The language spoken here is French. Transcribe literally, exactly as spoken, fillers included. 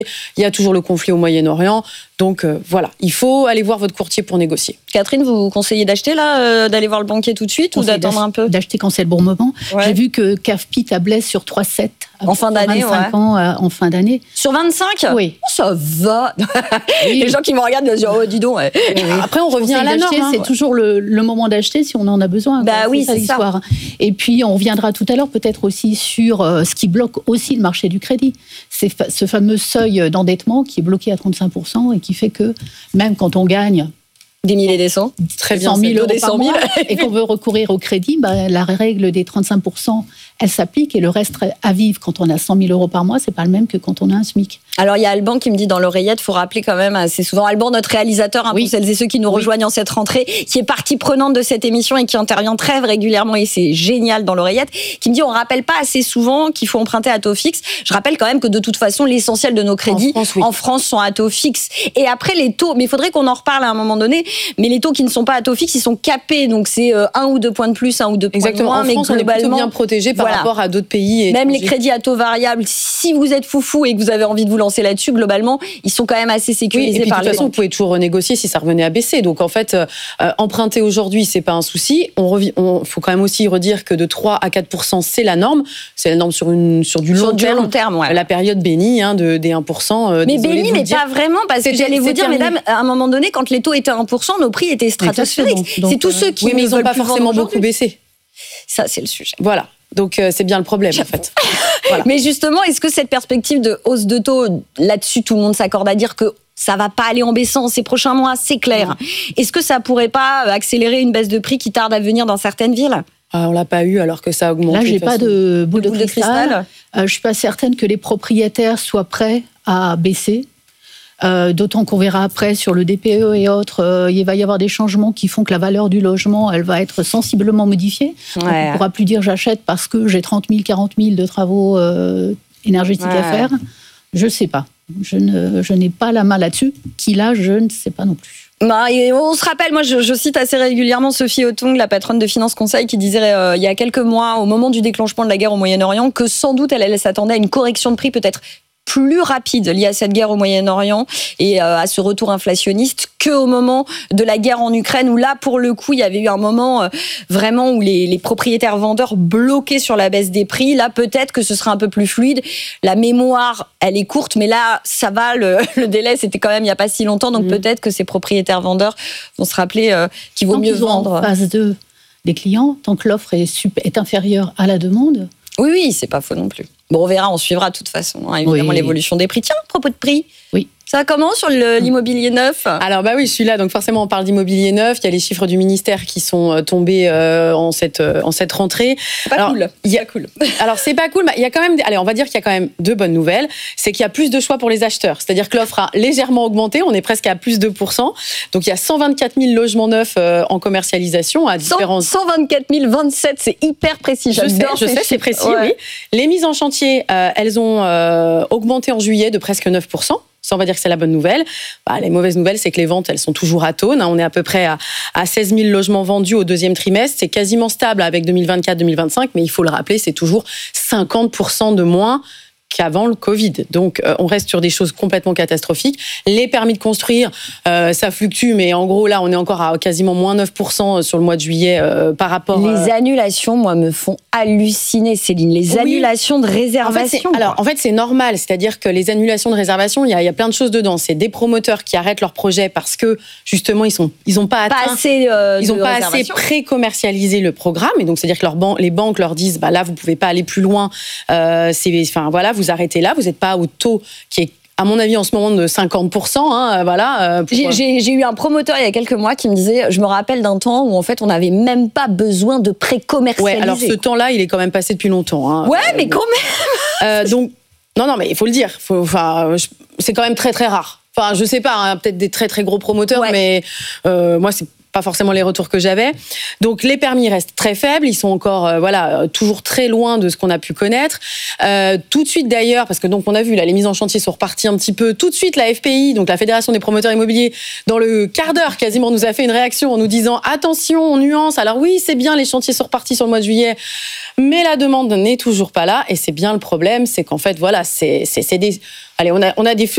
Il y a toujours le conflit au Moyen-Orient. Donc euh, voilà, il faut aller voir votre courtier pour négocier. Catherine, vous conseillez d'acheter là, euh, d'aller voir le banquier tout de suite ou d'attendre un peu? D'acheter quand c'est le bon moment. Ouais. J'ai vu que C A F P tablait sur trois virgule sept en fin d'année, vingt-cinq ouais. ans euh, en fin d'année. Sur vingt-cinq? Oui. Oh, ça va. Oui. Les gens qui me regardent me disent oh dis donc. Ouais. Oui. Après, on revient à la norme. Hein. C'est Ouais. toujours le, le moment d'acheter si on en a besoin. Bah oui, c'est ça. l'histoire. Et puis, on reviendra tout à l'heure peut-être aussi sur euh, ce qui bloque aussi le marché du crédit. C'est fa- ce fameux seuil d'endettement qui est bloqué à trente-cinq pour cent et qui fait que même quand on gagne Des milliers et des cents. Très bien, cent mille euros des par cent mille. mois et qu'on veut recourir au crédit, bah, la règle des trente-cinq pour cent, elle s'applique et le reste à vivre quand on a cent mille euros par mois, c'est pas le même que quand on a un SMIC. Alors, il y a Alban qui me dit dans l'oreillette, il faut rappeler quand même, c'est souvent Alban, notre réalisateur, hein, Oui. pour celles et ceux qui nous Oui. rejoignent en cette rentrée, qui est partie prenante de cette émission et qui intervient très régulièrement, et c'est génial dans l'oreillette, qui me dit on rappelle pas assez souvent qu'il faut emprunter à taux fixe. Je rappelle quand même que de toute façon, l'essentiel de nos crédits En France, oui. en France sont à taux fixe. Et après, les taux, mais il faudrait qu'on en reparle à un moment donné, mais les taux qui ne sont pas à taux fixe, ils sont capés, donc c'est euh, un ou deux points de plus, un ou deux points Exactement. de moins, En mais France, on est plutôt globalement, bien protégé par voilà. rapport à d'autres pays. Même les étrangers. crédits à taux variable, si vous êtes foufou et que vous avez envie de vous lancer là-dessus, globalement, ils sont quand même assez Oui, sécurisés et puis de par toute les façon, vous banques. pouvez toujours renégocier si ça revenait à baisser. Donc en fait, euh, emprunter aujourd'hui, c'est pas un souci. On revi- on faut quand même aussi redire que de trois à quatre pour cent, c'est la norme. C'est la norme sur une sur du long Sur du terme. long terme, ouais. La période bénie hein, de des un pour cent. Euh, Mais désolée de béni, vous mais le dire. pas vraiment, parce que C'est- j'allais vous c'est dire, terminé. mesdames, à un moment donné, quand les taux étaient à un pour cent, nos prix étaient stratosphériques. Exactement. Donc, C'est tous euh, ceux qui Oui, mais ne ils n'ont veulent pas plus vendre forcément beaucoup aujourd'hui. baissé. Ça, c'est le sujet. Voilà. Donc euh, c'est bien le problème en fait. Voilà. Mais justement, est-ce que cette perspective de hausse de taux, là-dessus, tout le monde s'accorde à dire que ça va pas aller en baissant ces prochains mois, c'est clair. Est-ce que ça pourrait pas accélérer une baisse de prix qui tarde à venir dans certaines villes? Ah, on l'a pas eu alors que ça a augmenté. Là, j'ai de toute pas façon. de boule de, boule de cristal. cristal. Euh, je suis pas certaine que les propriétaires soient prêts à baisser. Euh, d'autant qu'on verra après sur le D P E et autres, euh, il va y avoir des changements qui font que la valeur du logement, elle va être sensiblement modifiée. Donc, Ouais. on ne pourra plus dire j'achète parce que j'ai trente mille, quarante mille de travaux euh, énergétiques Ouais. à faire. Je ne sais pas. Je, ne, je n'ai pas la main là-dessus. Qui l'a, je ne sais pas non plus. Bah, et on se rappelle, moi je, je cite assez régulièrement Sophie Otung, la patronne de Finance Conseil, qui disait euh, il y a quelques mois, au moment du déclenchement de la guerre au Moyen-Orient, que sans doute elle, elle s'attendait à une correction de prix peut-être plus rapide liée à cette guerre au Moyen-Orient et euh, à ce retour inflationniste qu'au moment de la guerre en Ukraine, où là, pour le coup, il y avait eu un moment euh, vraiment où les, les propriétaires vendeurs bloquaient sur la baisse des prix. Là, peut-être que ce sera un peu plus fluide. La mémoire, elle est courte, mais là, ça va, le, le délai, c'était quand même il n'y a pas si longtemps, donc Mmh. peut-être que ces propriétaires vendeurs vont se rappeler euh, qu'il vaut Tant mieux qu'ils ont vendre. en phase deux des clients, tant que l'offre est, super, est inférieure à la demande. Oui, oui, c'est pas faux non plus. Bon, on verra, on suivra de toute façon, hein, évidemment, Oui. l'évolution des prix. Tiens, à propos de prix, Oui. ça va comment sur le- l'immobilier neuf? Alors bah oui, je suis là, donc forcément on parle d'immobilier neuf. Il y a les chiffres du ministère qui sont euh, tombés euh, en cette euh, en cette rentrée. C'est pas Alors, cool. il y a- C'est pas cool. Alors c'est pas cool, mais il y a quand même, des- allez, on va dire qu'il y a quand même deux bonnes nouvelles. C'est qu'il y a plus de choix pour les acheteurs. C'est-à-dire que l'offre a légèrement augmenté. On est presque à plus de deux pour cent. Donc il y a cent vingt-quatre mille logements neufs euh, en commercialisation à différents. cent vingt-quatre mille vingt-sept, c'est hyper précis. Je sais, J'adore je ces sais, c'est chiffres. précis. Ouais. Oui. Les mises en chantier, euh, elles ont euh, augmenté en juillet de presque neuf pour cent. Ça, on va dire que c'est la bonne nouvelle. Bah, les mauvaises nouvelles, c'est que les ventes, elles sont toujours à tonnes. On est à peu près à, à seize mille logements vendus au deuxième trimestre. C'est quasiment stable avec deux mille vingt-quatre deux mille vingt-cinq, mais il faut le rappeler, c'est toujours cinquante pour cent de moins qu'avant le Covid. Donc, euh, on reste sur des choses complètement catastrophiques. Les permis de construire, euh, ça fluctue, mais en gros, là, on est encore à quasiment moins neuf pour cent sur le mois de juillet euh, par rapport... Les euh, annulations, moi, me font halluciner, Céline. Les Oui. annulations de En fait, c'est, réservation. alors, en fait, c'est normal. C'est-à-dire que les annulations de réservation, il y a, il y a plein de choses dedans. C'est des promoteurs qui arrêtent leur projet parce que, justement, ils sont, ils ont pas atteint... pas assez euh, Ils de n'ont pas assez réservations. pré-commercialisé le programme, et donc c'est-à-dire que leurs ban- les banques leur disent, bah là vous pouvez pas aller plus loin, euh, c'est, enfin voilà, vous arrêtez là, vous n'êtes pas au taux qui est, à mon avis, en ce moment de cinquante pour cent, hein, voilà. euh, pour- J'ai, j'ai- j'ai eu un promoteur il y a quelques mois qui me disait, je me rappelle d'un temps où en fait on n'avait même pas besoin de pré-commercialiser. Ouais, alors ce temps-là, il est quand même passé depuis longtemps. Hein. Ouais, mais quand même. Euh, donc, non, non, mais il faut le dire. Faut, enfin, je- c'est quand même très, très rare. Enfin, je sais pas, hein, peut-être des très, très gros promoteurs, Ouais. mais euh, moi, c'est pas forcément les retours que j'avais. Donc, les permis restent très faibles. Ils sont encore, euh, voilà, euh, toujours très loin de ce qu'on a pu connaître. Euh, tout de suite, d'ailleurs, parce que donc, on a vu, là, les mises en chantier sont reparties un petit peu. Tout de suite, la F P I, donc la Fédération des promoteurs immobiliers, dans le quart d'heure, quasiment, nous a fait une réaction en nous disant, attention, on nuance. Alors oui, c'est bien, les chantiers sont repartis sur le mois de juillet, mais la demande n'est toujours pas là. Et c'est bien le problème, c'est qu'en fait, voilà, c'est, c'est, c'est des, allez, on a, on a des flux